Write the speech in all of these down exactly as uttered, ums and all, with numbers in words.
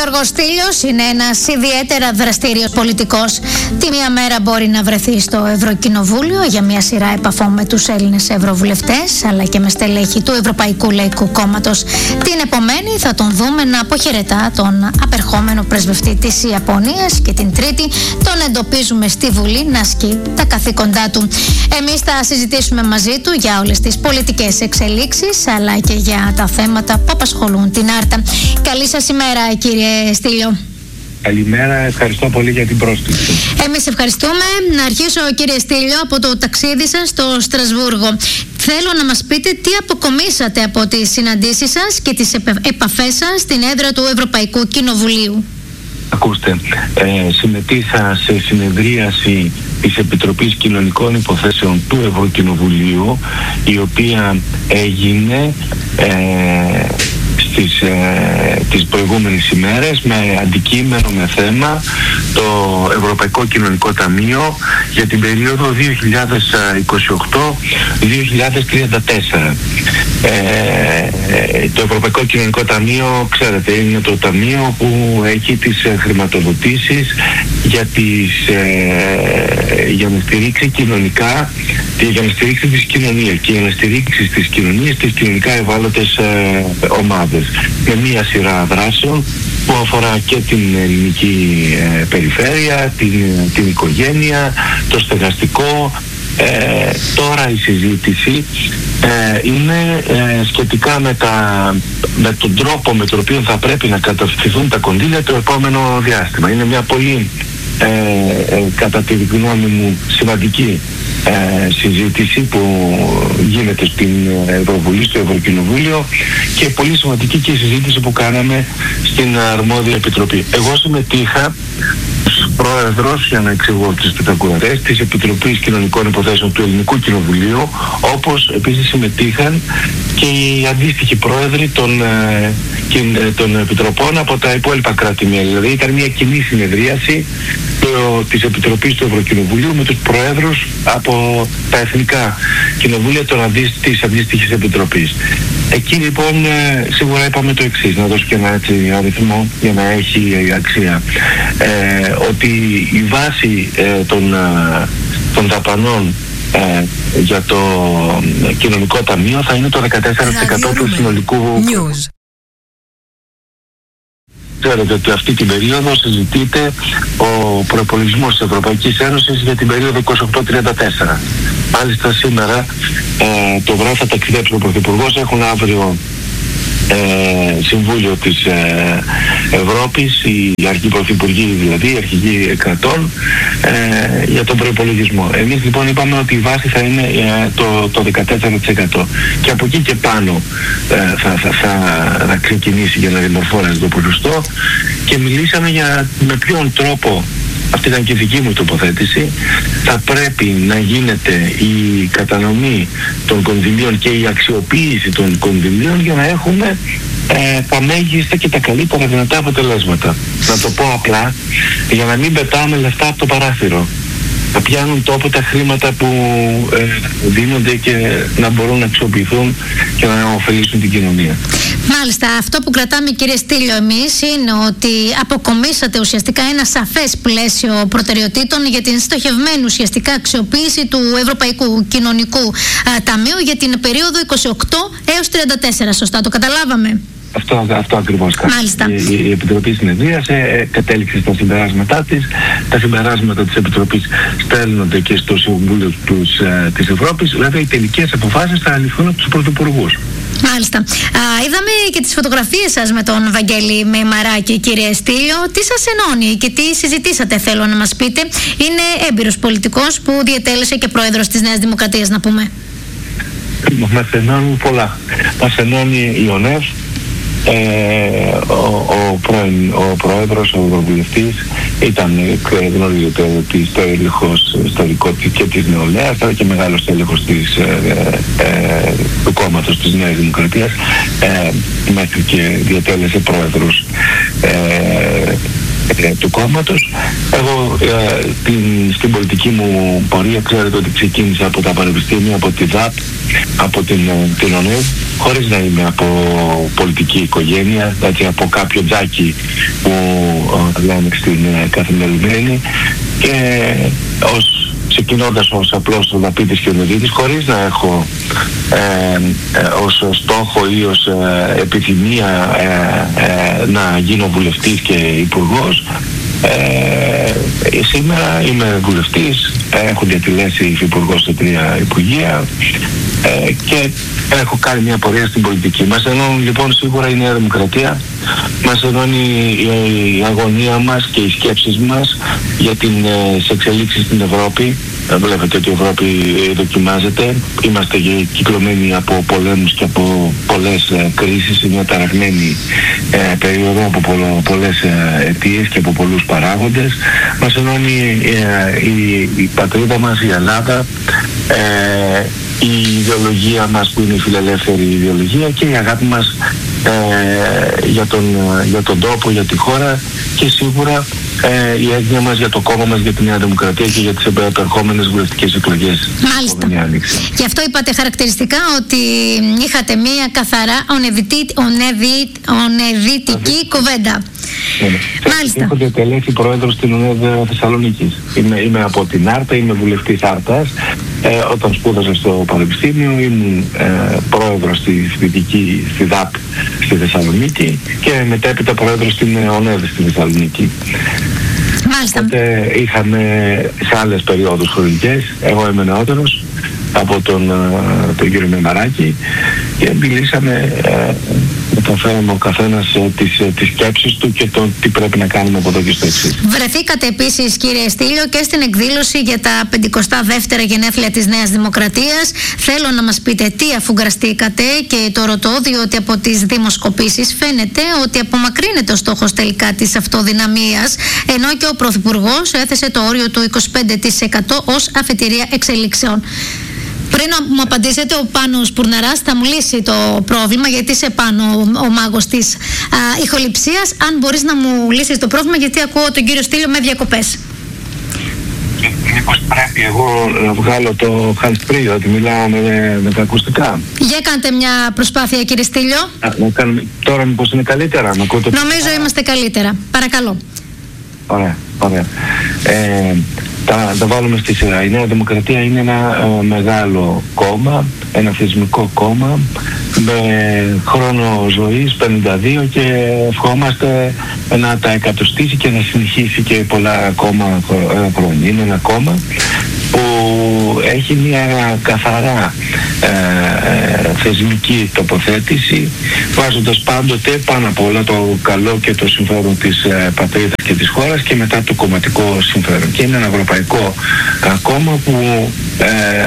Γιώργος Στήλιος είναι ένας ιδιαίτερα δραστήριος πολιτικός. Τη μία μέρα μπορεί να βρεθεί στο Ευρωκοινοβούλιο για μια σειρά επαφών με τους Έλληνες ευρωβουλευτές αλλά και με στελέχη του Ευρωπαϊκού Λαϊκού Κόμματος. Την επομένη θα τον δούμε να αποχαιρετά τον απερχόμενο πρεσβευτή της Ιαπωνίας και την Τρίτη τον εντοπίζουμε στη Βουλή να ασκεί τα καθήκοντά του. Εμείς θα συζητήσουμε μαζί του για όλες τις πολιτικές εξελίξεις αλλά και για τα θέματα που απασχολούν την Άρτα. Καλή σας ημέρα, κύριε Στήλιο. Καλημέρα, ευχαριστώ πολύ για την πρόσκληση. Εμείς ευχαριστούμε. Να αρχίσω, κύριε Στήλιο, από το ταξίδι σας στο Στρασβούργο. Θέλω να μας πείτε τι αποκομίσατε από τις συναντήσεις σας και τις επαφές σας στην έδρα του Ευρωπαϊκού Κοινοβουλίου. Ακούστε, ε, συμμετείχα σε συνεδρίαση της Επιτροπής Κοινωνικών Υποθέσεων του Ευρωκοινοβουλίου, η οποία έγινε ε, στις ε, τις προηγούμενες ημέρες με αντικείμενο, με θέμα το Ευρωπαϊκό Κοινωνικό Ταμείο για την περίοδο δύο χιλιάδες είκοσι οκτώ με δύο χιλιάδες τριάντα τέσσερα. Ε, το Ευρωπαϊκό Κοινωνικό Ταμείο, ξέρετε, είναι το ταμείο που έχει τις ε, χρηματοδοτήσεις για, τις, ε, για να στηρίξει κοινωνικά, για να στηρίξει τις κοινωνίες και για να στηρίξει τις κοινωνίες τις κοινωνικά ευάλωτες ε, ομάδες με μία σειρά δράσεων που αφορά και την ελληνική ε, περιφέρεια, την, την οικογένεια, το στεγαστικό. Ε, τώρα η συζήτηση ε, είναι ε, σχετικά με, τα, με τον τρόπο με τον οποίο θα πρέπει να κατευθυνθούν τα κονδύλια το επόμενο διάστημα. Είναι μια πολύ ε, ε, κατά τη γνώμη μου σημαντική ε, συζήτηση που γίνεται στην Ευρωβουλή, στο Ευρωκοινοβούλιο, και πολύ σημαντική και η συζήτηση που κάναμε στην αρμόδια επιτροπή. Εγώ συμμετείχα πρόεδρος, για να εξηγώ τους πιτακουρατές, της Επιτροπής Κοινωνικών Υποθέσεων του Ελληνικού Κοινοβουλίου, όπως επίσης συμμετείχαν και οι αντίστοιχοι πρόεδροι των, ε, των επιτροπών από τα υπόλοιπα κράτη-μέλη. Δηλαδή ήταν μια κοινή συνεδρίαση το, της Επιτροπής του Ευρωκοινοβουλίου με τους πρόεδρους από τα εθνικά κοινοβούλια των αντί, της αντίστοιχης επιτροπής. Εκεί λοιπόν ε, σίγουρα είπαμε το εξής, να δώσω και ένα έτσι αριθμό για να έχει αξία. Ε, ότι η βάση ε, των, ε, των δαπανών ε, για το ε, κοινωνικό ταμείο θα είναι το δεκατέσσερα τοις εκατό του συνολικού. News. Ξέρετε ότι αυτή την περίοδο συζητείται ο προϋπολογισμός της Ευρωπαϊκής Ένωσης για την περίοδο είκοσι οκτώ τριάντα τέσσερα. Μάλιστα σήμερα ε, το βράδυ θα ταξιδέψει ο Πρωθυπουργός, έχουν αύριο Ε, Συμβούλιο της ε, Ευρώπης, οι αρχικοί πρωθυπουργοί, δηλαδή οι αρχηγοί κρατών, ε, για τον προϋπολογισμό. Εμείς λοιπόν είπαμε ότι η βάση θα είναι ε, το, το δεκατέσσερα τοις εκατό και από εκεί και πάνω ε, θα, θα, θα, θα ξεκινήσει για να δημορφώνεται το ποσοστό, και μιλήσαμε για με ποιον τρόπο, αυτή ήταν και η δική μου τοποθέτηση, θα πρέπει να γίνεται η κατανομή των κονδυλίων και η αξιοποίηση των κονδυλίων για να έχουμε ε, τα μέγιστα και τα καλύτερα δυνατά αποτελέσματα. Να το πω απλά, για να μην πετάμε λεφτά από το παράθυρο. Να πιάνουν τόπο τα χρήματα που ε, δίνονται και να μπορούν να αξιοποιηθούν και να ωφελήσουν την κοινωνία. Μάλιστα, αυτό που κρατάμε, κύριε Στήλιο, εμείς είναι ότι αποκομίσατε ουσιαστικά ένα σαφές πλαίσιο προτεραιοτήτων για την στοχευμένη ουσιαστικά αξιοποίηση του Ευρωπαϊκού Κοινωνικού α, Ταμείου για την περίοδο είκοσι οκτώ έως τριάντα τέσσερα. Σωστά το καταλάβαμε? Αυτό, αυτό ακριβώς κάνει. Η, η Επιτροπή συνεδρίασε, ε, κατέληξε στα συμπεράσματά της. Τα συμπεράσματα της Επιτροπής στέλνονται και στο Συμβούλιο τους, ε, της Ευρώπης. Δηλαδή οι τελικές αποφάσεις θα αληθούν από τους πρωθυπουργούς. Μάλιστα. Α, είδαμε και τις φωτογραφίες σας με τον Βαγγέλη Μεϊμαράκη, κύριε Στήλιο. Τι σας ενώνει και τι συζητήσατε, θέλω να μας πείτε? Είναι έμπειρος πολιτικός που διετέλεσε και πρόεδρος της Νέας Δημοκρατίας, να πούμε. Μας ενώνουν πολλά. Μας ενώνει η ΟΝΕΦ. Ε, ο, ο, πρώην, ο πρόεδρος, ο ευρωβουλευτής, ήταν, γνωρίζετε, ότι στέλεχος ιστορικό και της νεολαίας, αλλά και μεγάλος στέλεχος της, ε, ε, του κόμματος της Νέας Δημοκρατίας, ε, μέχρι και διατέλεσε πρόεδρος ε, ε, του κόμματος. Εγώ ε, την, στην πολιτική μου πορεία, ξέρετε ότι ξεκίνησα από τα πανεπιστήμια, από τη ΔΑΠ, από την, την ΟΝΕΒ, χωρίς να είμαι από πολιτική οικογένεια, έτσι, από κάποιο τζάκι που λένε στην καθημερινή, και ως, ξεκινώντας ως απλός δαπίτης και ονειδίτης, χωρίς να έχω ε, ε, ως στόχο ή ως ε, επιθυμία ε, ε, να γίνω βουλευτής και υπουργός. Ε, σήμερα είμαι βουλευτής, έχω διατελέσει υφυπουργός σε τρία υπουργεία ε, και έχω κάνει μια πορεία στην πολιτική. Μας ενώνουν λοιπόν σίγουρα η Νέα Δημοκρατία, μας ενώνει η, η αγωνία μας και οι σκέψεις μας για την ε, εξελίξεις στην Ευρώπη. Βλέπετε ότι η Ευρώπη δοκιμάζεται. Είμαστε κυκλωμένοι από πολέμους και από πολλές ε, κρίσεις. Είναι μια ταραγμένη ε, περίοδο από πολλο, πολλές ε, αιτίες και από πολλούς παράγοντες. Μας ενώνει ε, η, η πατρίδα μας, η Ελλάδα, ε, η ιδεολογία μας που είναι η φιλελεύθερη ιδεολογία και η αγάπη μας ε, για, τον, για τον τόπο, για τη χώρα και σίγουρα ε, η έγνοια μας για το κόμμα μας, για τη Νέα Δημοκρατία και για τις επερχόμενες βουλευτικές εκλογές. Μάλιστα. Γι' αυτό είπατε χαρακτηριστικά ότι είχατε μία καθαρά ονεδυτική κουβέντα. Ναι. Μάλιστα. Έχω διατελέσει πρόεδρος στην ΟΝΕΔ Θεσσαλονίκης. Είμαι, είμαι από την Άρτα, είμαι βουλευτής Άρτας. Ε, όταν σπούδασα στο Πανεπιστήμιο ήμουν ε, πρόεδρος στη Δυτική, στη ΔΑΠ στη Θεσσαλονίκη και μετέπειτα πρόεδρος στην ΟΝΕΔ στη Θεσσαλονίκη. Μάλιστα. Οπότε είχαμε σε άλλες περιόδους χρονικές, εγώ είμαι νεότερος από τον, τον κύριο Μεμαράκη και μιλήσαμε, ε, μεταφέραμε ο καθένας ε, τις, ε, τις σκέψεις του και το τι πρέπει να κάνουμε από εδώ και στο εξής. Βρεθήκατε επίσης, κύριε Στήλιο, και στην εκδήλωση για τα πενηκοστά δεύτερα γενέθλια της Νέας Δημοκρατίας. Θέλω να μας πείτε τι αφουγκραστήκατε και το ρωτώ διότι από τις δημοσκοπήσεις φαίνεται ότι απομακρύνεται ο στόχος τελικά της αυτοδυναμίας, ενώ και ο Πρωθυπουργός έθεσε το όριο του είκοσι πέντε τοις εκατό ως αφετηρία εξελίξεων. Πριν να μου απαντήσετε, ο Πάνος Πουρναράς θα μου λύσει το πρόβλημα, γιατί είσαι πάνω ο μάγος της α, ηχοληψίας. Αν μπορείς να μου λύσεις το πρόβλημα, γιατί ακούω τον κύριο Στήλιο με διακοπές. Μήπως πρέπει εγώ να βγάλω το hands-free, ότι μιλάω με, με τα ακουστικά. Για κάντε μια προσπάθεια, κύριε Στήλιο. Α, να κάνουμε, τώρα μήπως είναι καλύτερα να ακούτε? Νομίζω το... είμαστε καλύτερα. Παρακαλώ. Ωραία, ωραία. Ε, τα, τα βάλουμε στη σειρά. Η Νέα Δημοκρατία είναι ένα ε, μεγάλο κόμμα, ένα θεσμικό κόμμα με χρόνο ζωής πενήντα δύο και ευχόμαστε να τα εκατοστήσει και να συνεχίσει και πολλά ακόμα χρόνια. Είναι ένα κόμμα που έχει μια καθαρά ε, ε, θεσμική τοποθέτηση, βάζοντας πάντοτε πάνω απ' όλα το καλό και το συμφέρον της ε, πατρίδας και της χώρας και μετά το κομματικό συμφέρον. Και είναι ένα ευρωπαϊκό ε, κόμμα που ε,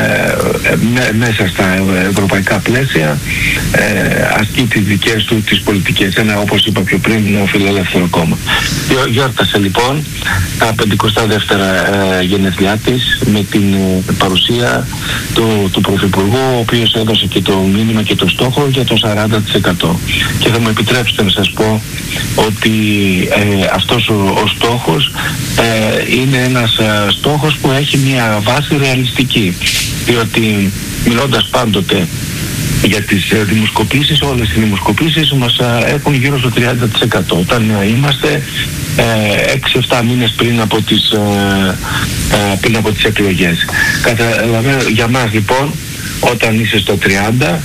με, μέσα στα ευρωπαϊκά πλαίσια ε, ασκεί τις δικές του τις πολιτικές. Ένα, όπως είπα πιο πριν, είναι φιλελεύθερο κόμμα. Γιόρτασε λοιπόν τα πενηκοστά δεύτερα ε, γενέθλιά της με την ε, παρουσία του, του Πρωθυπουργού, ο οποίος έδωσε και το μήνυμα και το στόχο για το σαράντα τοις εκατό. Και θα μου επιτρέψετε να σας πω ότι ε, αυτός ο, ο στόχος ε, είναι ένας ε, στόχος που έχει μια βάση ρεαλιστική, διότι μιλώντας πάντοτε για τις ε, δημοσκοπήσεις, όλες οι δημοσκοπήσεις μας ε, έχουν γύρω στο τριάντα τοις εκατό. Όταν ε, είμαστε ε, έξι εφτά μήνες πριν από τις, ε, ε, πριν από τις εκλογές. Καταλαβαίνω, για μας λοιπόν, όταν είσαι στο τριάντα,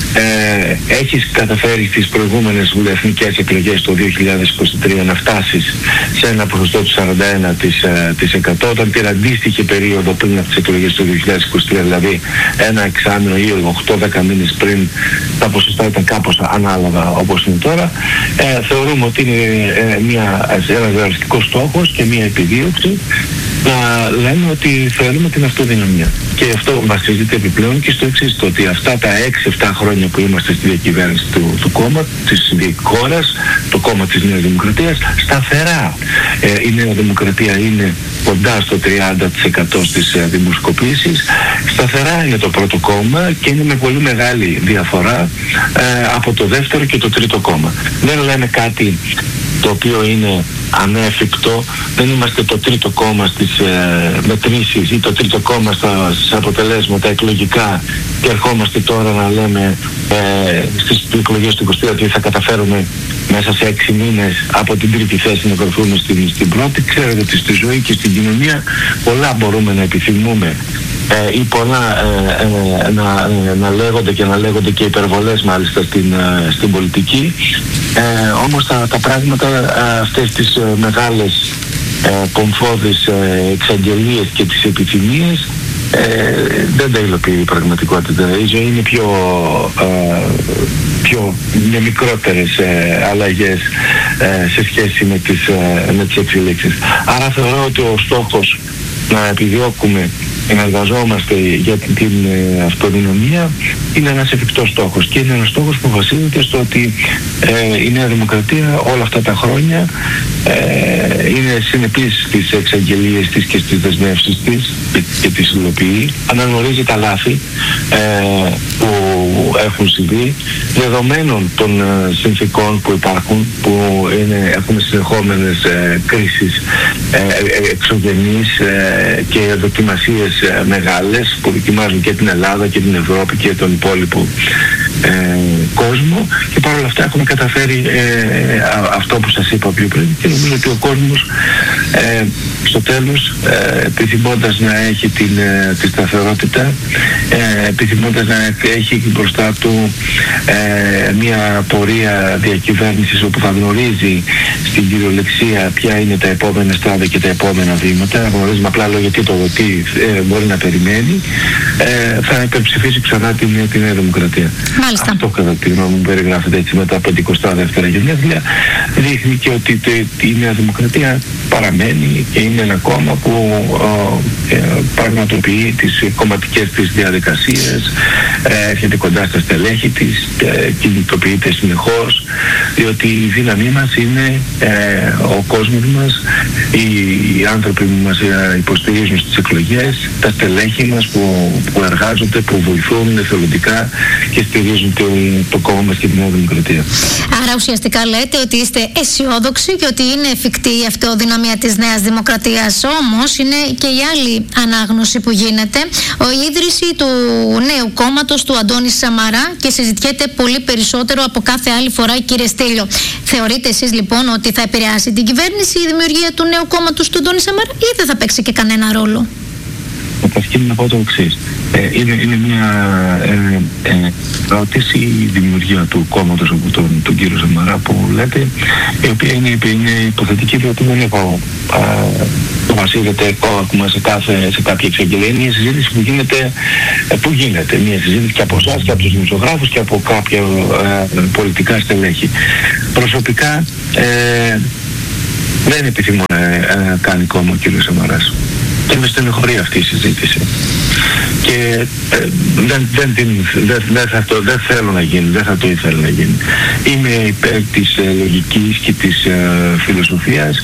ε, έχεις καταφέρει στις προηγούμενες βουλευτικές εκλογές το δύο χιλιάδες είκοσι τρία να φτάσεις σε ένα ποσοστό του σαράντα ένα τοις εκατό, όταν την αντίστοιχη περίοδο πριν από τις εκλογές του δύο χιλιάδες είκοσι τρία, δηλαδή ένα εξάμηνο ή οκτώ δέκα μήνες πριν, τα ποσοστά ήταν κάπως ανάλογα όπως είναι τώρα. Ε, θεωρούμε ότι είναι ε, μια, ένας ρεαλιστικός στόχος και μια επιδίωξη να λέμε ότι θέλουμε την αυτοδυναμία. Και αυτό βασίζεται επιπλέον και στο εξής, το ότι αυτά τα έξι εφτά χρόνια που είμαστε στη διακυβέρνηση του, του κόμμα, της χώρας, το κόμμα της Νέας Δημοκρατίας, σταθερά ε, η Νέα Δημοκρατία είναι κοντά στο τριάντα τοις εκατό στις ε, δημοσκοπήσεις, σταθερά είναι το πρώτο κόμμα και είναι με πολύ μεγάλη διαφορά ε, από το δεύτερο και το τρίτο κόμμα. Δεν λέμε κάτι το οποίο είναι ανέφικτο. Δεν είμαστε το τρίτο κόμμα στις ε, μετρήσεις ή το τρίτο κόμμα στα, στα αποτελέσματα εκλογικά και ερχόμαστε τώρα να λέμε ε, στις εκλογές του εικοστή ότι θα καταφέρουμε μέσα σε έξι μήνες από την τρίτη θέση να βρεθούμε στην, στην πρώτη. Ξέρετε ότι στη ζωή και στην κοινωνία πολλά μπορούμε να επιθυμούμε ε, ή πολλά ε, ε, να, ε, να λέγονται και να λέγονται και υπερβολές μάλιστα στην, ε, στην πολιτική. Ε, όμως τα, τα πράγματα ε, αυτές τις ε, μεγάλες ε, πομφώδεις ε, εξαγγελίες και τις επιθυμίες ε, δεν τα υλοποιεί η πραγματικότητα. Η ζωή είναι πιο, ε, πιο με μικρότερες ε, αλλαγές ε, σε σχέση με τις, ε, με τις εξελίξεις. Άρα θεωρώ ότι ο στόχος να επιδιώκουμε να εργαζόμαστε για την, την ε, αυτοδυναμία είναι ένας εφικτός στόχος και είναι ένας στόχος που βασίζεται στο ότι ε, η Νέα Δημοκρατία όλα αυτά τα χρόνια ε, είναι συνεπής στις εξαγγελίες της και στις δεσμεύσεις της και, και τις υλοποιεί, αναγνωρίζει τα λάθη ε, που έχουν συμβεί δεδομένων των ε, συνθήκων που υπάρχουν, που είναι, έχουμε συνεχόμενες ε, κρίσεις ε, ε, εξωγενείς ε, και δοκιμασίες μεγάλες που δοκιμάζουν και την Ελλάδα και την Ευρώπη και τον υπόλοιπο ε, κόσμο, και παρόλα αυτά έχουμε καταφέρει ε, αυτό που σας είπα πιο πριν, και νομίζω ότι ο κόσμος ε, στο τέλος ε, επιθυμώντας να έχει την, ε, τη σταθερότητα, ε, επιθυμώντας να έχει μπροστά του ε, μια πορεία διακυβέρνησης όπου θα γνωρίζει στην κυριολεξία ποια είναι τα επόμενα στάδια και τα επόμενα βήματα, γνωρίζουμε απλά λόγια τι το τι ε, μπορεί να περιμένει, ε, θα υπερψηφίσει ξανά την, την Νέα Δημοκρατία. Μάλιστα. Αυτό κατά τη γνώμη μου περιγράφεται έτσι με τα πεντηκοστά δεύτερα γενέθλια. Δείχνει και ότι τε, η Νέα Δημοκρατία παραμένει και είναι ένα κόμμα που ε, πραγματοποιεί τις κομματικές της διαδικασίες, ε, έρχεται κοντά στα στελέχη της, ε, κινητοποιείται συνεχώς, διότι η δύναμή μας είναι ε, ο κόσμος μας, οι, οι άνθρωποι που μας υποστηρίζουν στις εκλογές, τα στελέχη μας που, που εργάζονται, που βοηθούν εθελοντικά και στηρίζουν το, το κόμμα μας και την Νέα Δημοκρατία. Άρα ουσιαστικά λέτε ότι είστε αισιόδοξοι και ότι είναι εφικτή η αυτοδυναμία της Νέας Δημοκρατίας. Όμως είναι και η άλλη ανάγνωση που γίνεται, η ίδρυση του νέου κόμματος του Αντώνη Σαμαρά, και συζητιέται πολύ περισσότερο από κάθε άλλη φορά, κύριε Στήλιο. Θεωρείτε εσείς λοιπόν ότι θα επηρεάσει την κυβέρνηση η δημιουργία του νέου κόμματος του Αντώνη Σαμαρά, ή δεν θα παίξει και κανένα ρόλο? Καταρχήν να πω το εξής. Ε, είναι, είναι μια ε, ε, ερώτηση η δημιουργία του κόμματος από τον, τον κύριο Σαμαρά που λέτε, η οποία είναι, είναι υποθετική, διότι δεν έχω το βασίζεται ακόμα σε, κάθε, σε κάποια εξαγγελία. Είναι μια συζήτηση που γίνεται, ε, που γίνεται. Μια συζήτηση και από εσάς και από τους δημοσιογράφους και από κάποια ε, πολιτικά στελέχη. Προσωπικά ε, δεν επιθυμώ να ε, κάνει κόμμα ο κύριος Σαμαράς. Και με στενοχωρεί αυτή η συζήτηση. Και ε, δεν, δεν, δεν, δεν, δεν, θα το, δεν θέλω να γίνει, δεν θα το ήθελα να γίνει. Είμαι υπέρ της ε, λογικής και της ε, φιλοσοφίας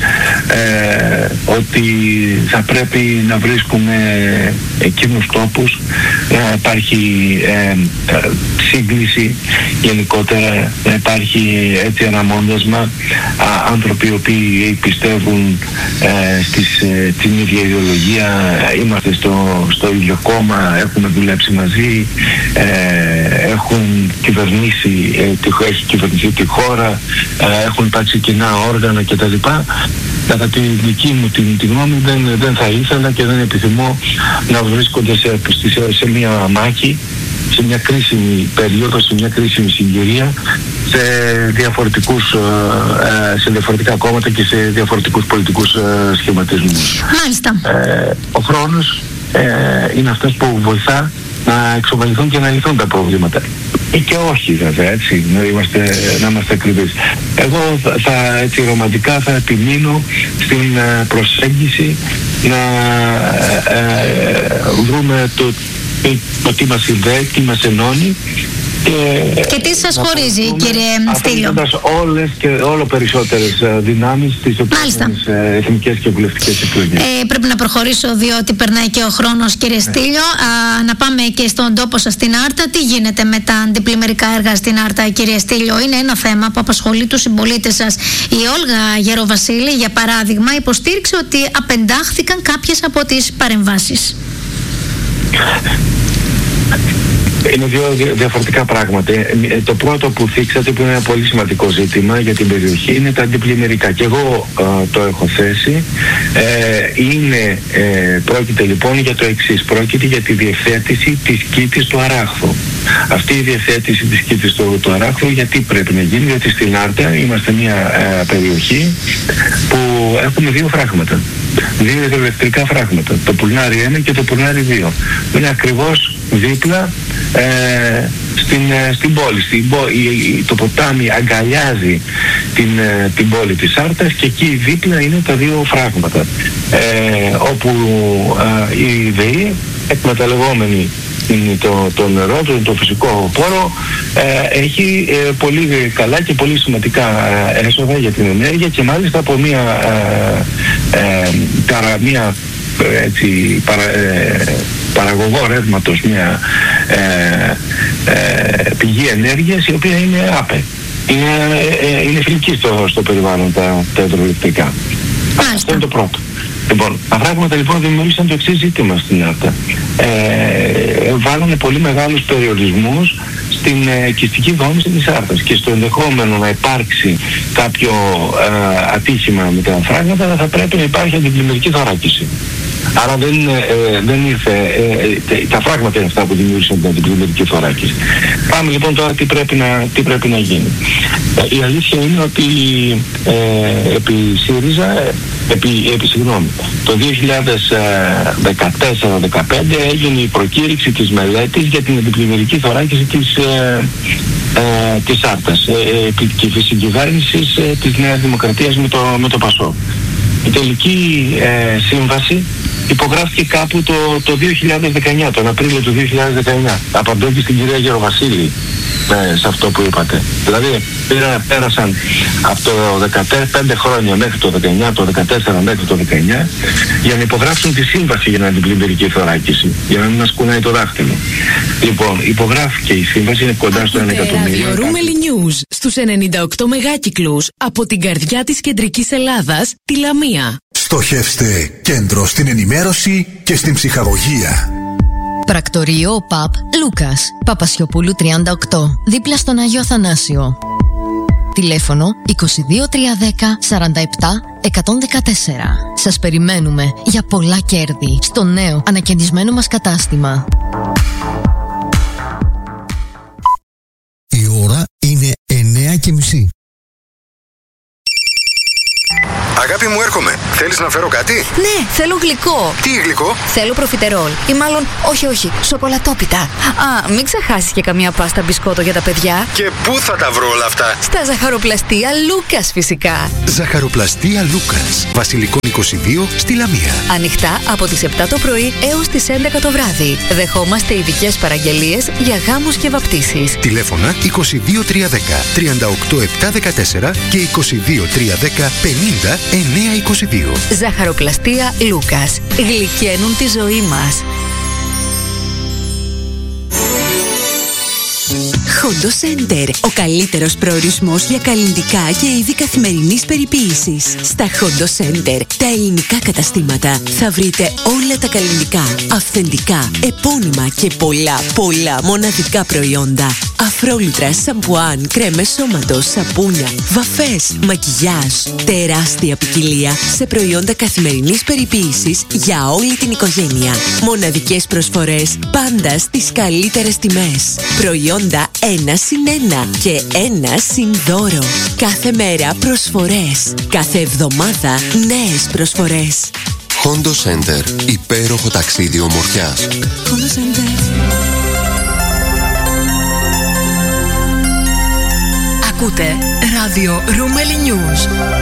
ε, ότι θα πρέπει να βρίσκουμε εκείνους τόπους να υπάρχει ε, ε, σύγκληση γενικότερα, να υπάρχει έτσι ένα μόνδεσμα, α, άνθρωποι οι οποίοι πιστεύουν ε, στις, ε, την ίδια ιδεολογία, είμαστε στο, στο ίδιο κόμμα, έχουμε δουλέψει μαζί, ε, έχουν κυβερνήσει, ε, έχει κυβερνηθεί τη χώρα, ε, έχουν υπάρξει κοινά όργανα κτλ. Κατά τη δική μου την, τη γνώμη δεν, δεν θα ήθελα και δεν επιθυμώ να βρίσκονται σε, σε, σε μια μάχη, σε μια κρίσιμη περίοδο, σε μια κρίσιμη συγκυρία, σε, διαφορετικούς, σε διαφορετικά κόμματα και σε διαφορετικούς πολιτικούς σχηματισμούς. Μάλιστα. Ε, ο χρόνος ε, είναι αυτός που βοηθά να εξομαλυνθούν και να λυθούν τα προβλήματα. Ή και όχι βέβαια, έτσι, να είμαστε, να είμαστε ακριβείς. Εγώ θα, θα, έτσι ρομαντικά θα επιμείνω στην προσέγγιση να ε, ε, βρούμε το, το τι μας συνδέει, τι μας ενώνει Και, και τι σας χωρίζει, κύριε Στήλιο? Αφήνοντας όλες και όλο περισσότερες δυνάμεις στις επόμενες εθνικές και βουλευτικές εκλογές. Ε, πρέπει να προχωρήσω διότι περνάει και ο χρόνος, κύριε Στήλιο. Α, να πάμε και στον τόπο σας, στην Άρτα. Τι γίνεται με τα αντιπλημμυρικά έργα στην Άρτα, κύριε Στήλιο? Είναι ένα θέμα που απασχολεί τους συμπολίτες σας. Η Όλγα Γεροβασίλη, για παράδειγμα, υποστήριξε ότι απεντάχθηκαν κάποιες από τις παρεμβάσεις. Είναι δύο διαφορετικά πράγματα. Το πρώτο που θίξατε, που είναι ένα πολύ σημαντικό ζήτημα για την περιοχή, είναι τα αντιπλημμυρικά. Και εγώ ε, το έχω θέσει. Ε, είναι, ε, πρόκειται λοιπόν για το εξής. Πρόκειται για τη διευθέτηση της Κήτης του Αράχθου. Αυτή η διευθέτηση της Κήτης του, του Αράχθου γιατί πρέπει να γίνει? Διότι στην Άρτα είμαστε μια ε, περιοχή που έχουμε δύο φράγματα. Δύο υδροελεκτρικά φράγματα. Το Πουρνάρι ένα και το Πουρνάρι δύο. Είναι ακριβώς δίπλα ε, στην, ε, στην πόλη. Στην, η, το ποτάμι αγκαλιάζει την, ε, την πόλη της Άρτας και εκεί δίπλα είναι τα δύο φράγματα. Ε, όπου ε, η ΔΕΗ, εκμεταλλευόμενη το, το νερό, το, το φυσικό πόρο, ε, έχει ε, πολύ καλά και πολύ σημαντικά ε, έσοδα για την ενέργεια και μάλιστα από μια, ε, ε, παρα, μια έτσι, παρα, ε, παραγωγό ρεύματος, μια ε, ε, πηγή ενέργειας η οποία είναι άπε. Είναι, ε, είναι φιλική στο, στο περιβάλλον τα, τα υδροελεκτρικά. Αυτό είναι το πρώτο. Λοιπόν, τα πράγματα λοιπόν δημιούργησαν το εξής ζήτημα στην Άρτα. Ε, βάλανε πολύ μεγάλους περιορισμούς στην ε, οικιστική δόμηση της Άρτας και στο ενδεχόμενο να υπάρξει κάποιο ε, ατύχημα με τα φράγματα θα πρέπει να υπάρχει αντιπλημμυρική θωράκιση. Άρα δεν, ε, δεν ήρθε, ε, ε, τα φράγματα είναι αυτά που δημιούργησαν την αντιπλημμυρική θωράκιση. Πάμε λοιπόν τώρα τι πρέπει να, τι πρέπει να γίνει. Ε, η αλήθεια είναι ότι ε, επί ΣΥΡΙΖΑ, επί, επί συγγνώμη, το δύο χιλιάδες δεκατέσσερα δεκαπέντε έγινε η προκήρυξη της μελέτης για την αντιπλημμυρική θωράκιση της, ε, ε, της Άρτας ε, και της συγκυβέρνησης ε, της Νέας Δημοκρατίας με το, με το ΠΑΣΟΚ. Η τελική ε, σύμβαση υπογράφηκε κάπου το, το δύο χιλιάδες δεκαεννιά, τον Απρίλιο του δύο χιλιάδες δεκαεννιά. Απαντώ και στην κυρία Γεροβασίλη ε, σε αυτό που είπατε. Δηλαδή πήρα, πέρασαν από το δεκαπέντε χρόνια μέχρι το δεκαεννιά, το δεκατέσσερα μέχρι το δεκαεννιά για να υπογράψουν τη σύμβαση για την αντιπλημμυρική θωράκιση, για να μην μας κουνάει το δάχτυλο. Λοιπόν, υπογράφηκε η σύμβαση, είναι κοντά στο ένα εκατομμύριο. Ραδιορούμελη News στους ενενήντα οκτώ μεγάκυκλους από την καρδιά της κεντρικής Ελλάδας, τη Λαμία. Στοχεύστε κέντρο στην ενημέρωση και στην ψυχαγωγία. Πρακτορείο ΠΑΠ Λούκας, Παπασιοπούλου τριάντα οκτώ, δίπλα στον Άγιο Αθανάσιο. Τηλέφωνο είκοσι δύο τριακόσια δέκα σαράντα επτά εκατόν δεκατέσσερα. Σας περιμένουμε για πολλά κέρδη στο νέο ανακαινισμένο μας κατάστημα. Η ώρα είναι εννιά και μισή. Αγάπη μου, έρχομαι. Θέλεις να φέρω κάτι? Ναι, θέλω γλυκό. Τι γλυκό? Θέλω προφιτερόλ. Ή μάλλον, όχι, όχι, σοκολατόπιτα. Α, μην ξεχάσεις και καμία πάστα μπισκότο για τα παιδιά. Και πού θα τα βρω όλα αυτά? Στα ζαχαροπλαστεία Λούκας, φυσικά. Ζαχαροπλαστεία Λούκας, Βασιλικών είκοσι δύο, στη Λαμία. Ανοιχτά από τις επτά το πρωί έως τις έντεκα το βράδυ. Δεχόμαστε ειδικές παραγγελίες για γάμους και βαπτίσεις. Τηλέφωνα είκοσι δύο τριακόσια δέκα τριάντα οκτώ επτακόσια δεκατέσσερα και είκοσι δύο τριακόσια δέκα πενήντα εννιακόσια είκοσι δύο. Ζαχαροπλαστεία Λούκας. Γλυκαίνουν τη ζωή μας. Hondo Center. Ο καλύτερος προορισμός για καλλυντικά και είδη καθημερινής περιποίησης. Στα Hondo Center, τα ελληνικά καταστήματα, θα βρείτε όλα τα καλλυντικά, αυθεντικά, επώνυμα και πολλά, πολλά μοναδικά προϊόντα. Αφρόλουτρα, σαμπουάν, κρέμες σώματος, σαπούνια, βαφές, μακιγιάζ. Τεράστια ποικιλία σε προϊόντα καθημερινής περιποίησης για όλη την οικογένεια. Μοναδικές προσφορές πάντα στις καλύτερες τιμές. Προϊόντα ένα συν ένα και ένα συν δώρο. Κάθε μέρα προσφορές. Κάθε εβδομάδα νέες προσφορές. Hondo Center. Υπέροχο ταξίδι ομορφιάς. Hondo Center. Ακούτε Ράδιο Ρούμελι News.